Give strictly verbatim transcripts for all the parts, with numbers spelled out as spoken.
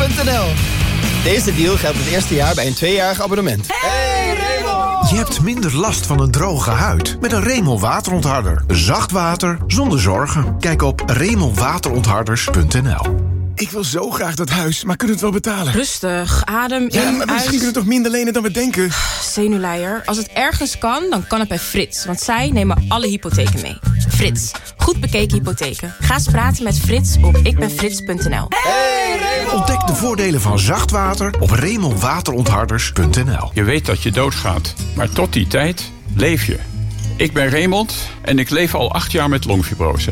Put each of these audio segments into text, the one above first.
punt n l. Deze deal geldt het eerste jaar bij een tweejarig abonnement. Hey, Remel! Je hebt minder last van een droge huid met een Remel waterontharder. Zacht water zonder zorgen. Kijk op remel waterontharders punt n l. Ik wil zo graag dat huis, maar kunnen we het wel betalen? Rustig, adem in, ja, maar misschien uit. kunnen we toch minder lenen dan we denken? Zenuwleier, als het ergens kan, dan kan het bij Frits. Want zij nemen alle hypotheken mee. Frits, goed bekeken hypotheken. Ga eens praten met Frits op ik ben frits punt n l. Hey, Remel! Ontdek de voordelen van zacht water op remel waterontharders punt n l. Je weet dat je doodgaat, maar tot die tijd leef je. Ik ben Raymond en ik leef al acht jaar met longfibrose.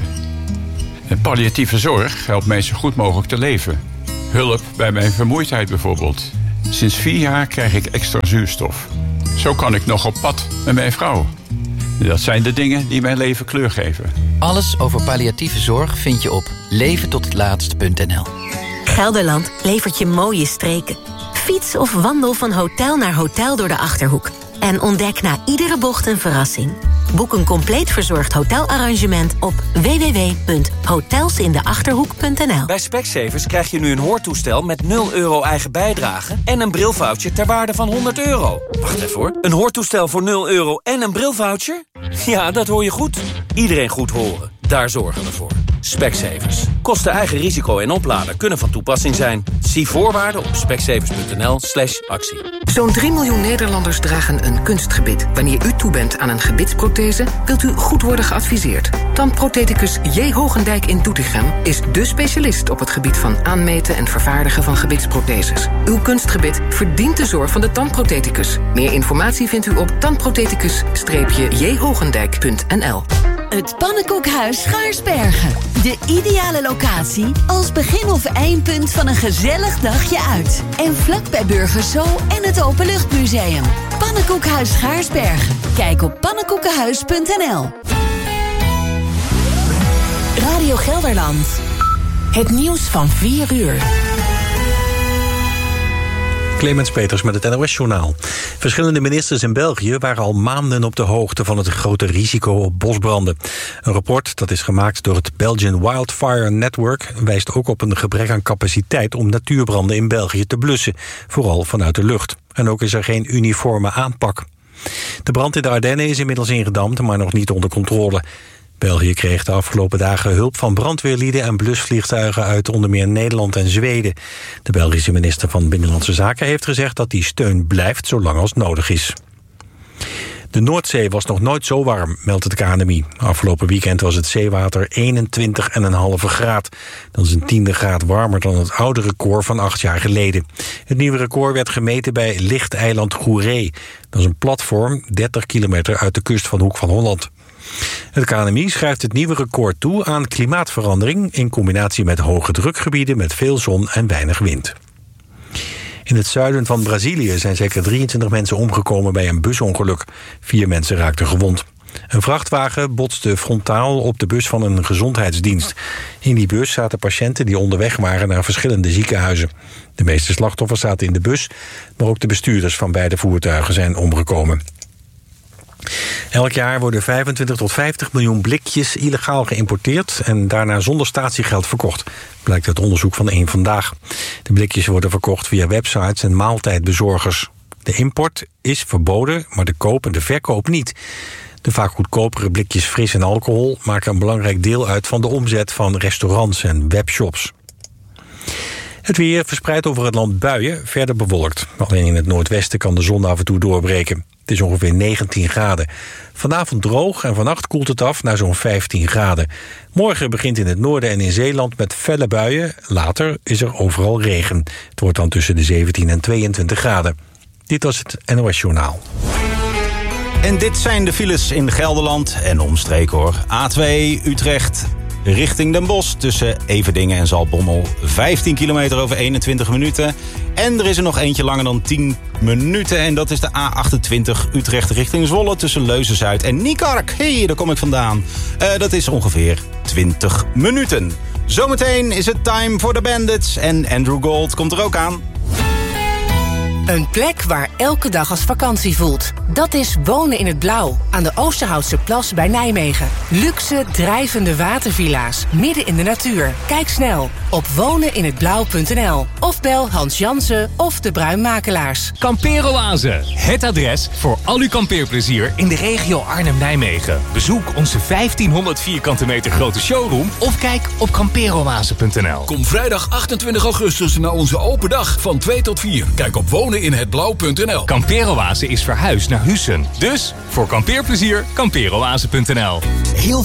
En palliatieve zorg helpt mij zo goed mogelijk te leven. Hulp bij mijn vermoeidheid bijvoorbeeld. Sinds vier jaar krijg ik extra zuurstof. Zo kan ik nog op pad met mijn vrouw. Dat zijn de dingen die mijn leven kleur geven. Alles over palliatieve zorg vind je op leven tot het laatst punt n l. Gelderland levert je mooie streken. Fiets of wandel van hotel naar hotel door de Achterhoek. En ontdek na iedere bocht een verrassing. Boek een compleet verzorgd hotelarrangement op w w w punt hotels in de achterhoek punt n l. Bij Specsavers krijg je nu een hoortoestel met nul euro eigen bijdrage en een brilvoucher ter waarde van honderd euro. Wacht even hoor. Een hoortoestel voor nul euro en een brilvoucher? Ja, dat hoor je goed. Iedereen goed horen. Daar zorgen we voor. Specsavers. Kosten eigen risico en oplader kunnen van toepassing zijn. Zie voorwaarden op specsavers punt n l slash actie. Zo'n drie miljoen Nederlanders dragen een kunstgebit. Wanneer u toe bent aan een gebitsprothese, wilt u goed worden geadviseerd. Tandprothecus J. Hogendijk in Doetinchem is dé specialist op het gebied van aanmeten en vervaardigen van gebitsprotheses. Uw kunstgebit verdient de zorg van de tandprothecus. Meer informatie vindt u op tandprothecus j hogendijk punt n l. Het Pannenkoekhuis Schaarsbergen. De ideale locatie als begin- of eindpunt van een gezellig dagje uit. En vlak bij Burgers Zoo en het Openluchtmuseum. Pannenkoekhuis Schaarsbergen. Kijk op pannenkoekenhuis punt n l. Radio Gelderland. Het nieuws van vier uur. Clemens Peters met het N O S-journaal. Verschillende ministers in België waren al maanden op de hoogte van het grote risico op bosbranden. Een rapport dat is gemaakt door het Belgian Wildfire Network wijst ook op een gebrek aan capaciteit om natuurbranden in België te blussen, vooral vanuit de lucht. En ook is er geen uniforme aanpak. De brand in de Ardennen is inmiddels ingedamd, maar nog niet onder controle. België kreeg de afgelopen dagen hulp van brandweerlieden en blusvliegtuigen uit onder meer Nederland en Zweden. De Belgische minister van Binnenlandse Zaken heeft gezegd dat die steun blijft zolang als nodig is. De Noordzee was nog nooit zo warm, meldt het K N M I. Afgelopen weekend was het zeewater eenentwintig komma vijf graad. Dat is een tiende graad warmer dan het oude record van acht jaar geleden. Het nieuwe record werd gemeten bij Lichteiland Goeree. Dat is een platform dertig kilometer uit de kust van Hoek van Holland. Het K N M I schrijft het nieuwe record toe aan klimaatverandering in combinatie met hoge drukgebieden met veel zon en weinig wind. In het zuiden van Brazilië zijn zeker drieëntwintig mensen omgekomen bij een busongeluk. Vier mensen raakten gewond. Een vrachtwagen botste frontaal op de bus van een gezondheidsdienst. In die bus zaten patiënten die onderweg waren naar verschillende ziekenhuizen. De meeste slachtoffers zaten in de bus, maar ook de bestuurders van beide voertuigen zijn omgekomen. Elk jaar worden vijfentwintig tot vijftig miljoen blikjes illegaal geïmporteerd en daarna zonder statiegeld verkocht, blijkt uit onderzoek van Eén Vandaag. De blikjes worden verkocht via websites en maaltijdbezorgers. De import is verboden, maar de koop en de verkoop niet. De vaak goedkopere blikjes fris en alcohol maken een belangrijk deel uit van de omzet van restaurants en webshops. Het weer verspreidt over het land buien, verder bewolkt. Alleen in het noordwesten kan de zon af en toe doorbreken. Het is ongeveer negentien graden. Vanavond droog en vannacht koelt het af naar zo'n vijftien graden. Morgen begint in het noorden en in Zeeland met felle buien. Later is er overal regen. Het wordt dan tussen de zeventien en tweeëntwintig graden. Dit was het N O S-journaal. En dit zijn de files in Gelderland en omstreken hoor. A twee Utrecht richting Den Bosch tussen Everdingen en Zaltbommel. vijftien kilometer over eenentwintig minuten. En er is er nog eentje langer dan tien minuten. En dat is de A achtentwintig Utrecht richting Zwolle tussen Leuzen-Zuid en Niekark. Hé, hey, daar kom ik vandaan. Uh, dat is ongeveer twintig minuten. Zometeen is het time for the Bandits. En Andrew Gold komt er ook aan. Een plek waar elke dag als vakantie voelt. Dat is Wonen in het Blauw, aan de Oosterhoutse Plas bij Nijmegen. Luxe, drijvende watervilla's, midden in de natuur. Kijk snel op wonen in het blauw punt n l of bel Hans Jansen of De Bruinmakelaars. Kampeeroase, het adres voor al uw kampeerplezier in de regio Arnhem-Nijmegen. Bezoek onze vijftienhonderd vierkante meter grote showroom of kijk op kampeeroase punt n l. Kom vrijdag achtentwintig augustus naar onze open dag van twee tot vier. Kijk op wonen in het blauw punt n l. Kampeeroase is verhuisd naar Hussen. Dus voor kampeerplezier, kampeeroase punt n l. Heel